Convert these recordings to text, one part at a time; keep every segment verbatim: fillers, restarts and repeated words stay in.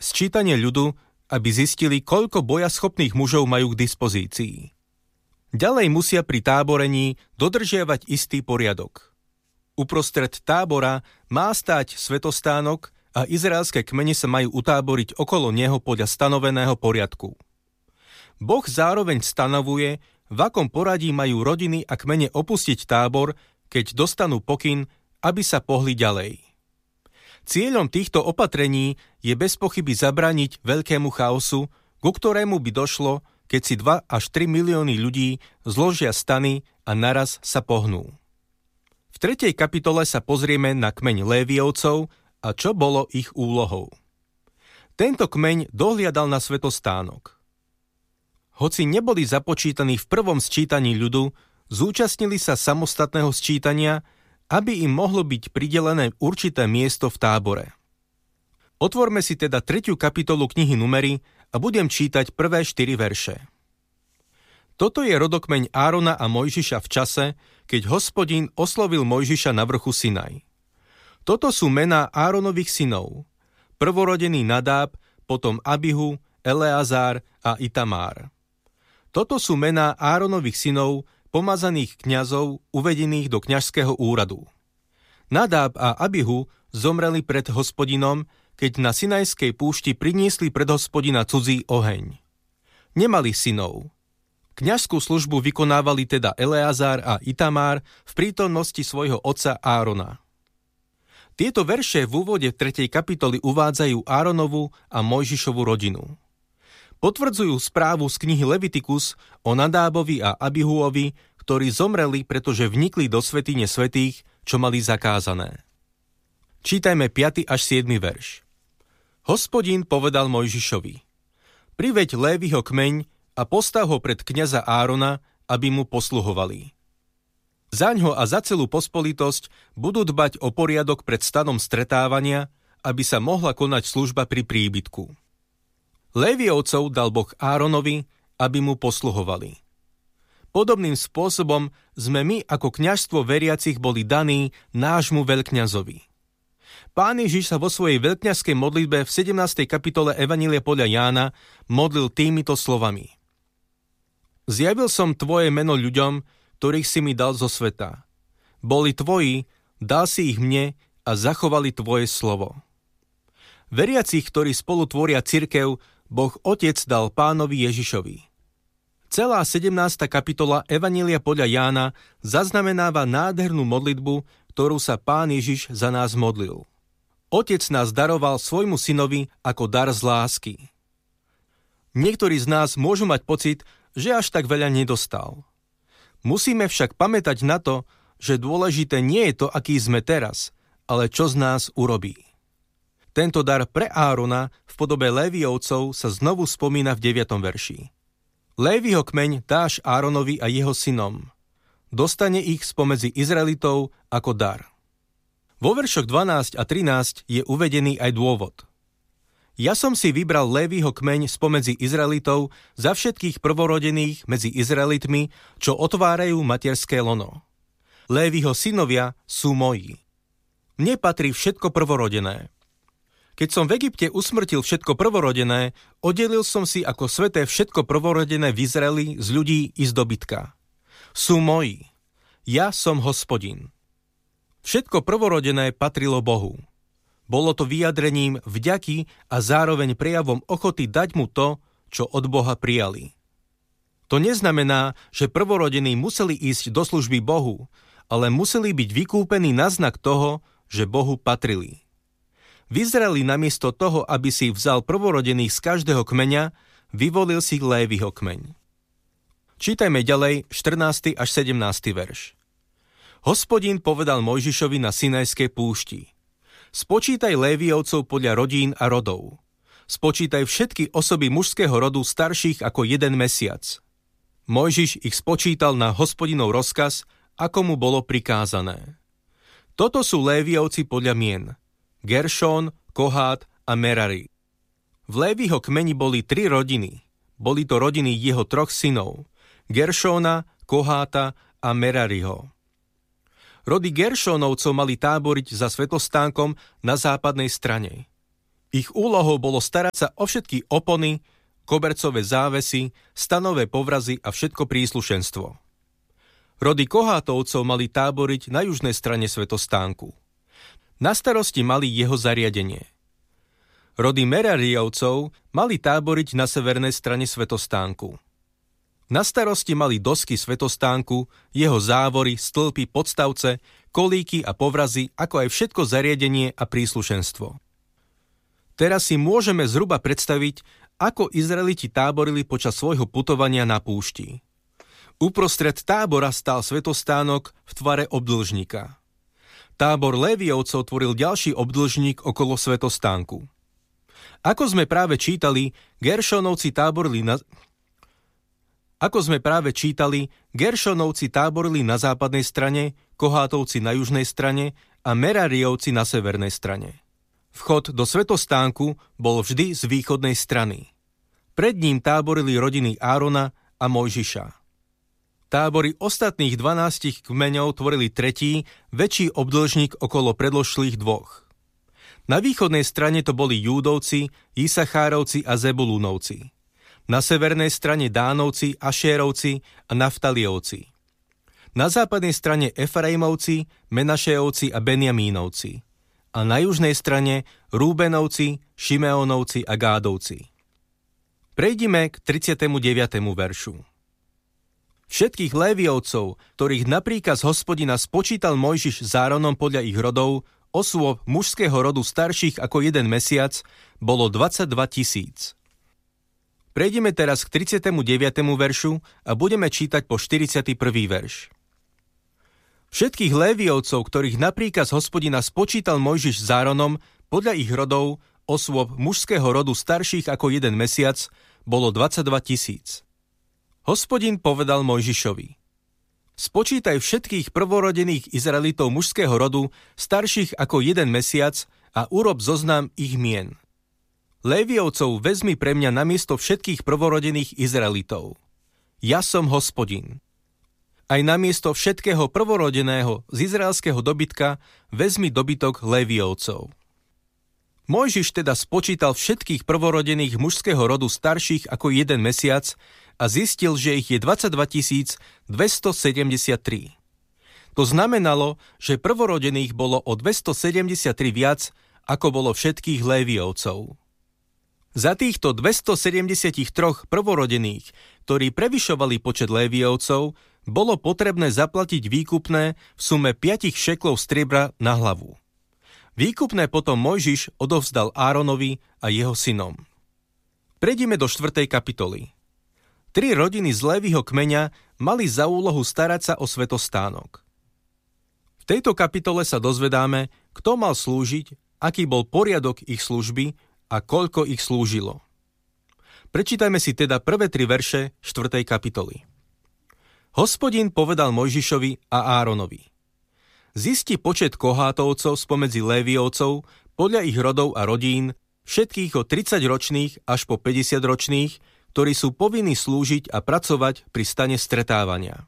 sčítanie ľudu, aby zistili, koľko bojaschopných mužov majú k dispozícii. Ďalej musia pri táborení dodržiavať istý poriadok. Uprostred tábora má stáť svätostánok a izraelské kmene sa majú utáboriť okolo neho podľa stanoveného poriadku. Boh zároveň stanovuje, v akom poradí majú rodiny a kmene opustiť tábor, keď dostanú pokyn, aby sa pohli ďalej. Cieľom týchto opatrení je bez pochyby zabrániť veľkému chaosu, ku ktorému by došlo, keď si dva až tri milióny ľudí zložia stany a naraz sa pohnú. V tretej kapitole sa pozrieme na kmeň Léviovcov a čo bolo ich úlohou. Tento kmeň dohliadal na svätostánok. Hoci neboli započítaní v prvom sčítaní ľudu, zúčastnili sa samostatného sčítania, aby im mohlo byť pridelené určité miesto v tábore. Otvorme si teda tretiu kapitolu knihy Númery a budem čítať prvé štyri verše. Toto je rodokmeň Árona a Mojžiša v čase, keď Hospodin oslovil Mojžiša na vrchu Sinaj. Toto sú mená Áronových synov. Prvorodený Nadáb, potom Abihu, Eleazár a Itamár. Toto sú mená Áronových synov, pomazaných kňazov, uvedených do kňažského úradu. Nadáb a Abihu zomreli pred Hospodinom, keď na Sinajskej púšti priniesli pred Hospodina cudzí oheň. Nemali synov. Kňažskú službu vykonávali teda Eleazár a Itamár v prítomnosti svojho otca Árona. Tieto verše v úvode tretej kapitoly uvádzajú Áronovu a Mojžišovu rodinu. Potvrdzujú správu z knihy Levitikus o Nadábovi a Abihuovi, ktorí zomreli, pretože vnikli do svätyne svätých, čo mali zakázané. Čítajme piaty až siedmy verš. Hospodin povedal Mojžišovi: Priveď Léviho kmeň a postav ho pred kňaza Árona, aby mu posluhovali. Zaňho a za celú pospolitosť budú dbať o poriadok pred stanom stretávania, aby sa mohla konať služba pri príbytku. Léviovcov dal Boh Áronovi, aby mu posluhovali. Podobným spôsobom sme my ako kňažstvo veriacich boli daní nášmu veľkňazovi. Pán Ježiš sa vo svojej veľkňazskej modlitbe v sedemnástej kapitole Evanjelia podľa Jána modlil týmito slovami: Zjavil som tvoje meno ľuďom, ktorých si mi dal zo sveta. Boli tvoji, dal si ich mne a zachovali tvoje slovo. Veriacich, ktorí spolu tvoria cirkev, Boh Otec dal Pánovi Ježišovi. Celá sedemnásta kapitola Evanjelia podľa Jána zaznamenáva nádhernú modlitbu, ktorú sa Pán Ježiš za nás modlil. Otec nás daroval svojmu synovi ako dar z lásky. Niektorí z nás môžu mať pocit, že až tak veľa nedostal. Musíme však pamätať na to, že dôležité nie je to, aký sme teraz, ale čo z nás urobí. Tento dar pre Árona v podobe Léviovcov sa znovu spomína v deviatom verši. Léviho kmeň dáš Áronovi a jeho synom. Dostane ich spomedzi Izraelitov ako dar. Vo veršoch dvanásť a trinásť je uvedený aj dôvod. Ja som si vybral Léviho kmeň spomedzi Izraelitov za všetkých prvorodených medzi Izraelitmi, čo otvárajú materské lono. Léviho synovia sú moji. Mne patrí všetko prvorodené. Keď som v Egypte usmrtil všetko prvorodené, oddelil som si ako sväté všetko prvorodené v Izraeli z ľudí i z dobytka. Sú moji. Ja som Hospodin. Všetko prvorodené patrilo Bohu. Bolo to vyjadrením vďaky a zároveň prejavom ochoty dať mu to, čo od Boha prijali. To neznamená, že prvorodení museli ísť do služby Bohu, ale museli byť vykúpení na znak toho, že Bohu patrili. V Izraeli namiesto toho, aby si vzal prvorodených z každého kmeňa, vyvolil si Léviho kmeň. Čítajme ďalej štrnásty až sedemnásty verš. Hospodin povedal Mojžišovi na Sinajskej púšti: Spočítaj Léviovcov podľa rodín a rodov. Spočítaj všetky osoby mužského rodu starších ako jeden mesiac. Mojžiš ich spočítal na Hospodinov rozkaz, ako mu bolo prikázané. Toto sú Léviovci podľa mien: Geršón, Kohát a Merari. V Léviho kmeni boli tri rodiny. Boli to rodiny jeho troch synov: Geršóna, Koháta a Merariho. Rody Geršónovcov mali táboriť za svätostánkom na západnej strane. Ich úlohou bolo starať sa o všetky opony, kobercové závesy, stanové povrazy a všetko príslušenstvo. Rody Kohátovcov mali táboriť na južnej strane svätostánku. Na starosti mali jeho zariadenie. Rody Merariovcov mali táboriť na severnej strane svätostánku. Na starosti mali dosky svätostánku, jeho závory, stĺpy, podstavce, kolíky a povrazy, ako aj všetko zariadenie a príslušenstvo. Teraz si môžeme zhruba predstaviť, ako Izraeliti táborili počas svojho putovania na púšti. Uprostred tábora stál svätostánok v tvare obdĺžnika. Tábor Léviovcov tvoril ďalší obdĺžnik okolo svätostánku. Ako sme práve čítali, Geršonovci táborili na... Ako sme práve čítali, Geršonovci táborili na západnej strane, Kohátovci na južnej strane a Merariovci na severnej strane. Vchod do svätostánku bol vždy z východnej strany. Pred ním táborili rodiny Árona a Mojžiša. Tábory ostatných dvanástich kmeňov tvorili tretí, väčší obdĺžnik okolo predložších dvoch. Na východnej strane to boli Júdovci, Isachárovci a Zebulúnovci. Na severnej strane Dánovci, Ašérovci a Naftaliovci. Na západnej strane Efraimovci, Menašejovci a Benjamínovci. A na južnej strane Rúbenovci, Šimeónovci a Gádovci. Prejdime k tridsiatemu deviatemu veršu. Všetkých Léviovcov, ktorých na príkaz Hospodina spočítal Mojžiš s Áronom podľa ich rodov, osôb mužského rodu starších ako jeden mesiac, bolo dvadsaťdva tisíc. Prejdeme teraz k tridsiatemu deviatemu veršu a budeme čítať po štyridsiaty prvý verš. Všetkých Léviovcov, ktorých na príkaz Hospodina spočítal Mojžiš s Áronom podľa ich rodov, osôb mužského rodu starších ako jeden mesiac, bolo dvadsaťdva tisíc. Hospodin povedal Mojžišovi: Spočítaj všetkých prvorodených Izraelitov mužského rodu starších ako jeden mesiac a urob zoznam ich mien. Léviovcov vezmi pre mňa namiesto všetkých prvorodených Izraelitov. Ja som Hospodin. Aj namiesto všetkého prvorodeného z izraelského dobytka vezmi dobytok Léviovcov. Mojžiš teda spočítal všetkých prvorodených mužského rodu starších ako jeden mesiac a zistil, že ich je dvadsaťdva tisíc dvestosedemdesiattri. To znamenalo, že prvorodených bolo o dvestosedemdesiattri viac, ako bolo všetkých Léviovcov. Za týchto dvestosedemdesiattri prvorodených, ktorí prevyšovali počet Léviovcov, bolo potrebné zaplatiť výkupné v sume päť šeklov striebra na hlavu. Výkupné potom Mojžiš odovzdal Áronovi a jeho synom. Prejdime do štvrtej kapitoly. Tri rodiny z Léviho kmeňa mali za úlohu starať sa o svätostánok. V tejto kapitole sa dozvedáme, kto mal slúžiť, aký bol poriadok ich služby a koľko ich slúžilo. Prečítajme si teda prvé tri verše štvrtej kapitoly. Hospodin povedal Mojžišovi a Áronovi: Zisti počet Kohátovcov spomedzi Léviovcov podľa ich rodov a rodín, všetkých od tridsaťročných až po päťdesiatročných, ktorí sú povinní slúžiť a pracovať pri stane stretávania.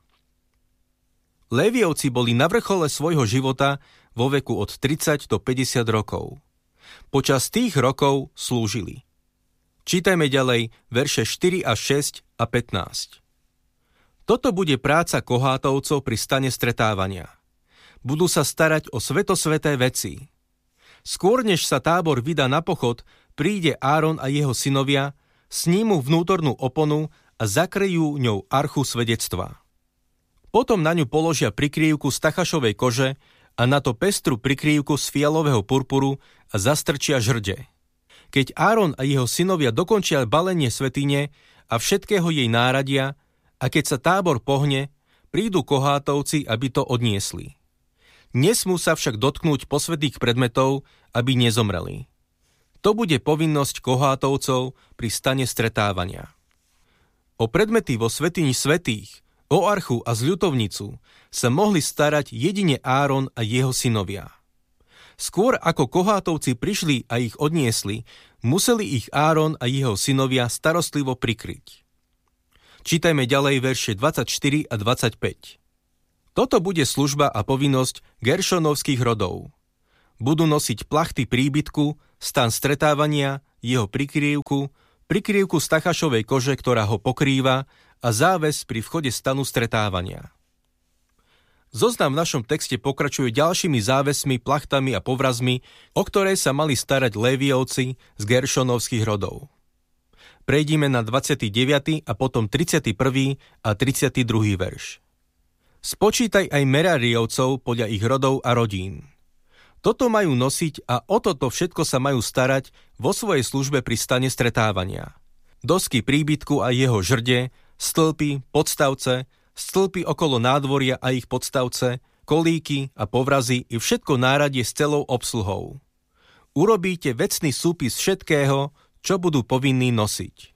Léviovci boli na vrchole svojho života vo veku od tridsať do päťdesiat rokov. Počas tých rokov slúžili. Čítajme ďalej verše štyri až šesť a pätnásť. Toto bude práca Kohátovcov pri stane stretávania. Budú sa starať o svätosväté veci. Skôr než sa tábor vydá na pochod, príde Áron a jeho synovia, snímu vnútornú oponu a zakryjú ňou archu svedectva. Potom na ňu položia prikryvku z tachašovej kože a na to pestru prikryvku z fialového purpuru a zastrčia žrde. Keď Áron a jeho synovia dokončia balenie svätyne a všetkého jej náradia, a keď sa tábor pohne, prídu Kohátovci, aby to odniesli. Nesmú sa však dotknúť posvätných predmetov, aby nezomreli. To bude povinnosť Kohátovcov pri stane stretávania. O predmety vo svätyni svätých, o archu a zľutovnicu sa mohli starať jedine Áron a jeho synovia. Skôr ako Kohátovci prišli a ich odniesli, museli ich Áron a jeho synovia starostlivo prikryť. Čítajme ďalej verše dvadsaťštyri a dvadsaťpäť. Toto bude služba a povinnosť Geršonovských rodov. budú nosiť plachty príbytku, stan stretávania, jeho prikryvku, prikryvku z tachašovej kože, ktorá ho pokrýva, a záves pri vchode stanu stretávania. Zoznam v našom texte pokračuje ďalšími závesmi, plachtami a povrazmi, o ktoré sa mali starať Léviovci z Geršonovských rodov. Prejdime na dvadsiaty deviaty a potom tridsiaty prvý a tridsiaty druhý verš. Spočítaj aj Merariovcov podľa ich rodov a rodín. Toto majú nosiť a o toto všetko sa majú starať vo svojej službe pri stane stretávania. Dosky príbytku a jeho žrde, stĺpy, podstavce, stĺpy okolo nádvoria a ich podstavce, kolíky a povrazy i všetko náradie s celou obsluhou. Urobíte vecný súpis všetkého, čo budú povinní nosiť.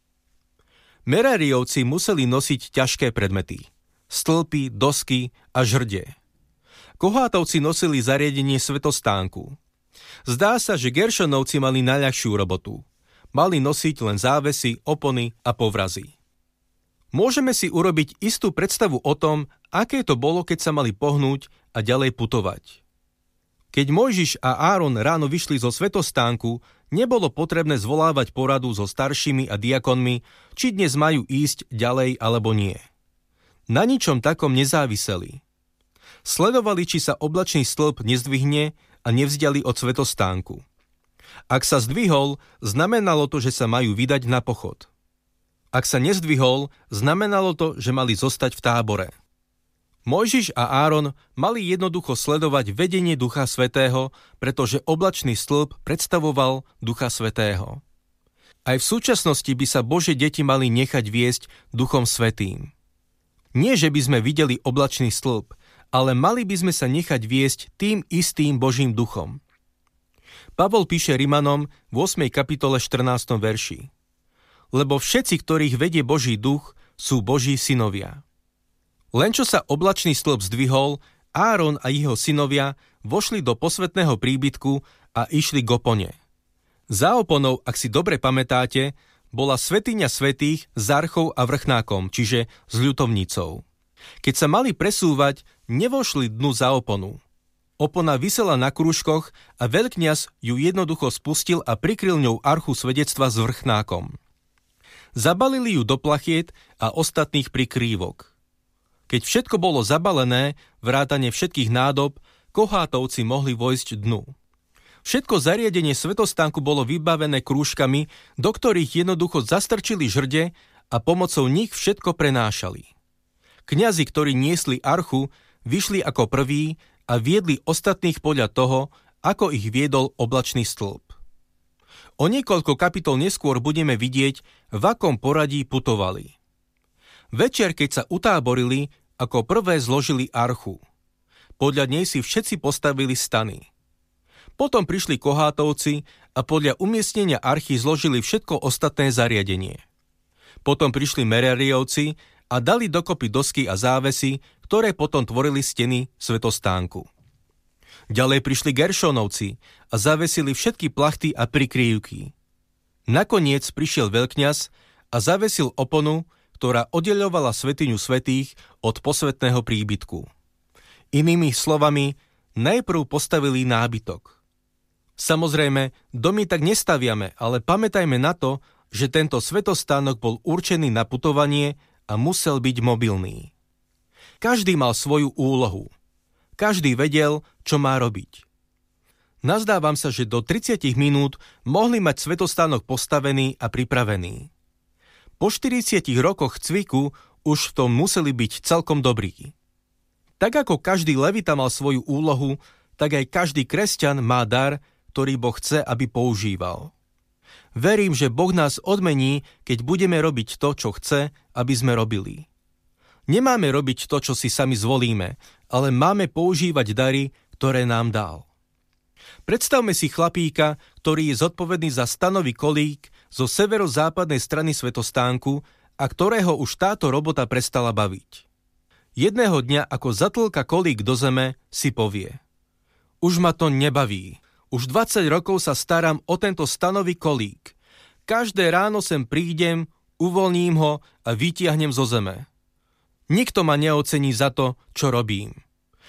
Merariovci museli nosiť ťažké predmety. Stĺpy, dosky a žrde. Kohátovci nosili zariadenie svätostánku. Zdá sa, že Geršonovci mali najľahšiu robotu. Mali nosiť len závesy, opony a povrazy. Môžeme si urobiť istú predstavu o tom, aké to bolo, keď sa mali pohnúť a ďalej putovať. Keď Mojžiš a Áron ráno vyšli zo svätostánku, nebolo potrebné zvolávať poradu so staršími a diakonmi, či dnes majú ísť ďalej alebo nie. Na ničom takom nezáviseli. Sledovali, či sa oblačný stĺp nezdvihne a nevzdiali od svätostánku. Ak sa zdvihol, znamenalo to, že sa majú vydať na pochod. Ak sa nezdvihol, znamenalo to, že mali zostať v tábore. Mojžiš a Áron mali jednoducho sledovať vedenie Ducha Svätého, pretože oblačný stĺp predstavoval Ducha Svätého. Aj v súčasnosti by sa Božie deti mali nechať viesť Duchom Svätým. Nie, že by sme videli oblačný stĺp, ale mali by sme sa nechať viesť tým istým Božím duchom. Pavol píše Rimanom v ôsmej kapitole štrnástom verši. Lebo všetci, ktorých vedie Boží duch, sú Boží synovia. Len čo sa oblačný stĺp zdvihol, Áron a jeho synovia vošli do posvätného príbytku a išli k opone. Za oponou, ak si dobre pamätáte, bola svätyňa svätých s archou a vrchnákom, čiže s ľutovnicou. Keď sa mali presúvať, nevošli dnu za oponu. Opona visela na krúžkoch a veľkňaz ju jednoducho spustil a prikryl ňou archu svedectva s vrchnákom. Zabalili ju do plachiet a ostatných prikrývok. Keď všetko bolo zabalené, vrátane všetkých nádob, Kohátovci mohli vojsť dnu. Všetko zariadenie svätostánku bolo vybavené krúžkami, do ktorých jednoducho zastrčili žrde a pomocou nich všetko prenášali. Kňazi, ktorí niesli archu, vyšli ako prví a viedli ostatných podľa toho, ako ich viedol oblačný stĺp. O niekoľko kapitol neskôr budeme vidieť, v akom poradí putovali. Večer, keď sa utáborili, ako prvé zložili archu. Podľa nej si všetci postavili stany. Potom prišli Kohátovci a podľa umiestnenia archy zložili všetko ostatné zariadenie. Potom prišli Merariovci a dali dokopy dosky a závesy, ktoré potom tvorili steny svätostánku. Ďalej prišli Geršonovci a zavesili všetky plachty a prikrývky. Nakoniec prišiel veľkňaz a zavesil oponu, ktorá oddeľovala svätyňu svätých od posvätného príbytku. Inými slovami, najprv postavili nábytok. Samozrejme, domy tak nestaviame, ale pamätajme na to, že tento svätostánok bol určený na putovanie a musel byť mobilný. Každý mal svoju úlohu. Každý vedel, čo má robiť. Nazdávam sa, že do tridsať minút mohli mať svätostánok postavený a pripravený. Po štyridsiatich rokoch cviku už v tom museli byť celkom dobrí. Tak ako každý levita mal svoju úlohu, tak aj každý kresťan má dar, ktorý Boh chce, aby používal. Verím, že Boh nás odmení, keď budeme robiť to, čo chce, aby sme robili. Nemáme robiť to, čo si sami zvolíme, ale máme používať dary, ktoré nám dal. Predstavme si chlapíka, ktorý je zodpovedný za stanový kolík zo severozápadnej strany svätostánku a ktorého už táto robota prestala baviť. Jedného dňa, ako zatlka kolík do zeme, si povie: Už ma to nebaví. Už dvadsať rokov sa starám o tento stanový kolík. Každé ráno sem prídem, uvoľním ho a vytiahnem zo zeme. Nikto ma neocení za to, čo robím.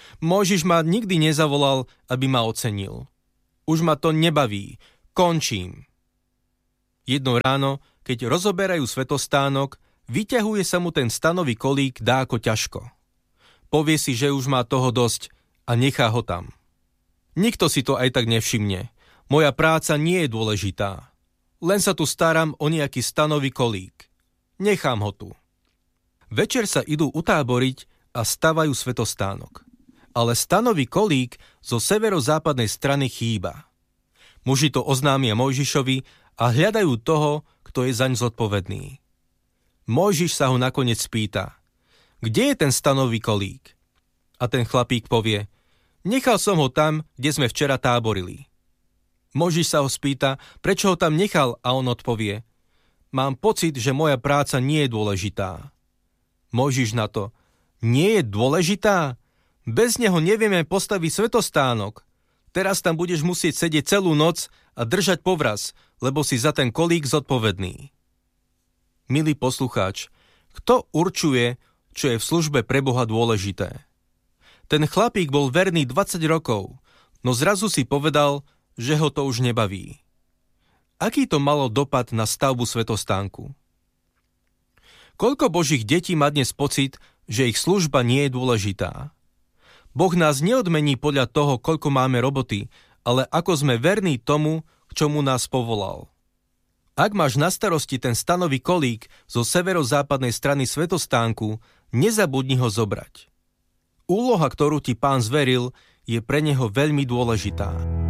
Mojžiš ma nikdy nezavolal, aby ma ocenil. Už ma to nebaví. Končím. Jedno ráno, keď rozoberajú svetostánok, vyťahuje sa mu ten stanový kolík dáko ťažko. Povie si, že už má toho dosť a nechá ho tam. Nikto si to aj tak nevšimne. Moja práca nie je dôležitá. Len sa tu starám o nejaký stanový kolík. Nechám ho tu. Večer sa idú utáboriť a stavajú svetostánok. Ale stanový kolík zo severozápadnej strany chýba. Muži to oznámia Mojžišovi a hľadajú toho, kto je zaň zodpovedný. Mojžiš sa ho nakoniec spýta: kde je ten stanový kolík? A ten chlapík povie: nechal som ho tam, kde sme včera táborili. Mojžiš sa ho spýta, prečo ho tam nechal, a on odpovie: mám pocit, že moja práca nie je dôležitá. Mojžiš na to: nie je dôležitá? Bez neho nevieme postaviť svetostánok. Teraz tam budeš musieť sedieť celú noc a držať povraz, lebo si za ten kolík zodpovedný. Milý poslucháč, kto určuje, čo je v službe pre Boha dôležité? Ten chlapík bol verný dvadsať rokov, no zrazu si povedal, že ho to už nebaví. Aký to malo dopad na stavbu svetostánku? Koľko Božích detí má dnes pocit, že ich služba nie je dôležitá? Boh nás neodmení podľa toho, koľko máme roboty, ale ako sme verní tomu, k čomu nás povolal. Ak máš na starosti ten stanový kolík zo severozápadnej strany svetostánku, nezabudni ho zobrať. Úloha, ktorú ti Pán zveril, je pre neho veľmi dôležitá.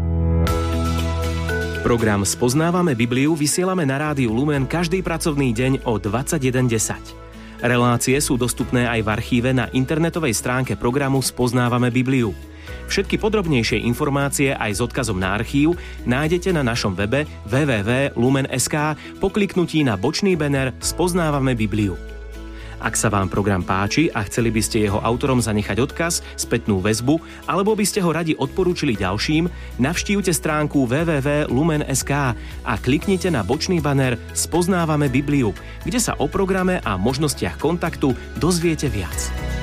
Program Spoznávame Bibliu vysielame na rádiu Lumen každý pracovný deň o dvadsaťjeden desať. Relácie sú dostupné aj v archíve na internetovej stránke programu Spoznávame Bibliu. Všetky podrobnejšie informácie aj s odkazom na archív nájdete na našom webe w w w bodka lumen bodka es ká po kliknutí na bočný banner Spoznávame Bibliu. Ak sa vám program páči a chceli by ste jeho autorom zanechať odkaz, spätnú väzbu, alebo by ste ho radi odporúčili ďalším, navštívte stránku w w w bodka lumen bodka es ká a kliknite na bočný banner Spoznávame Bibliu, kde sa o programe a možnostiach kontaktu dozviete viac.